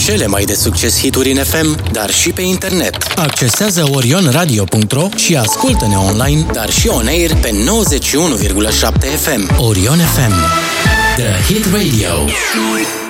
Cele mai de succes hituri în FM, dar și pe internet. Accesează orionradio.ro și ascultă-ne online, dar și on-air pe 91,7 FM. Orion FM. The Hit Radio.